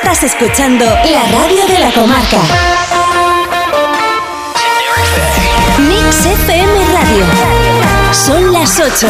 Estás escuchando la radio de la comarca. Mix FM Radio. Son las 8.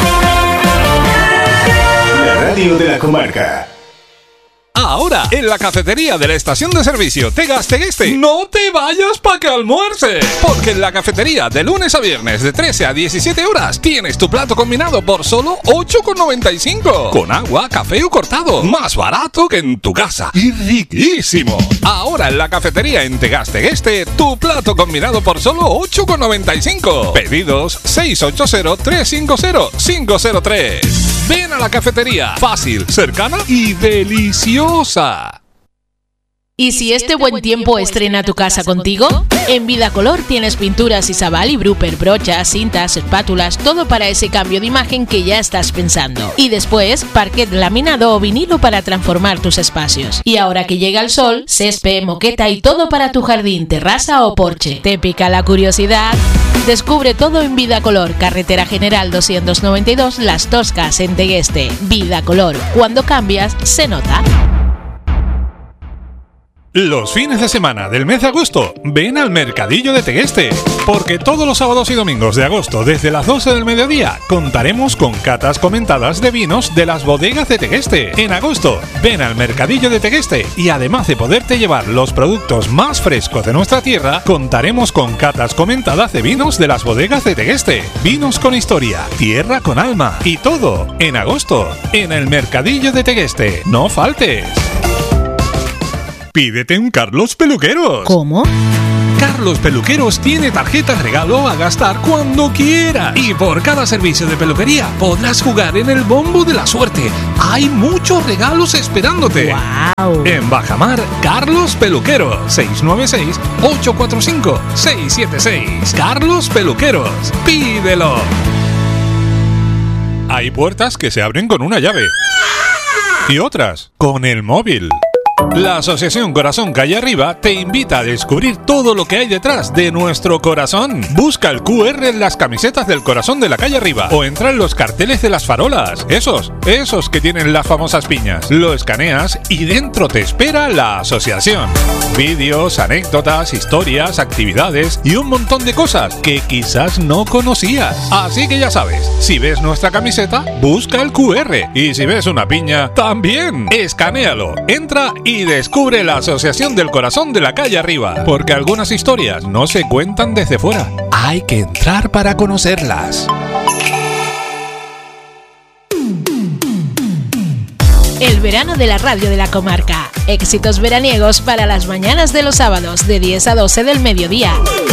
La radio de la comarca. Ahora, en la cafetería de la estación de servicio Tegueste, no te vayas pa' que almuerces. Porque en la cafetería de lunes a viernes de 13 a 17 horas tienes tu plato combinado por solo 8,95. Con agua, café o cortado. Más barato que en tu casa. Y riquísimo. Ahora en la cafetería en Tegueste, tu plato combinado por solo 8,95. Pedidos 680-350-503. Ven a la cafetería. Fácil, cercana y deliciosa. ¿Y si este buen tiempo estrena tu casa contigo? En Vida Color tienes pinturas Isabal y Brupper, brochas, cintas, espátulas, todo para ese cambio de imagen que ya estás pensando. Y después, parquet laminado o vinilo para transformar tus espacios. Y ahora que llega el sol, césped, moqueta y todo para tu jardín, terraza o porche. ¿Te pica la curiosidad? Descubre todo en Vida Color, Carretera General 292, Las Toscas, en Tegueste. Vida Color, cuando cambias, se nota. Los fines de semana del mes de agosto, ven al Mercadillo de Tegueste, porque todos los sábados y domingos de agosto, desde las 12 del mediodía, contaremos con catas comentadas de vinos de las bodegas de Tegueste. En agosto, ven al Mercadillo de Tegueste y además de poderte llevar los productos más frescos de nuestra tierra, contaremos con catas comentadas de vinos de las bodegas de Tegueste. Vinos con historia, tierra con alma y todo en agosto, en el Mercadillo de Tegueste. ¡No faltes! Pídete un Carlos Peluqueros. ¿Cómo? Carlos Peluqueros tiene tarjeta regalo a gastar cuando quiera. Y por cada servicio de peluquería podrás jugar en el bombo de la suerte. Hay muchos regalos esperándote. ¡Wow! En Bajamar, Carlos Peluqueros. 696-845-676. Carlos Peluqueros. Pídelo. Hay puertas que se abren con una llave. Y otras con el móvil. La Asociación Corazón Calle Arriba te invita a descubrir todo lo que hay detrás de nuestro corazón. Busca el QR en las camisetas del corazón de la Calle Arriba o entra en los carteles de las farolas. Esos que tienen las famosas piñas. Lo escaneas y dentro te espera la asociación. Vídeos, anécdotas, historias, actividades y un montón de cosas que quizás no conocías. Así que ya sabes, si ves nuestra camiseta, busca el QR. Y si ves una piña, también. Escanéalo, entra y descubre la Asociación del Corazón de la Calle Arriba, porque algunas historias no se cuentan desde fuera. Hay que entrar para conocerlas. El verano de la radio de la comarca. Éxitos veraniegos para las mañanas de los sábados de 10 a 12 del mediodía.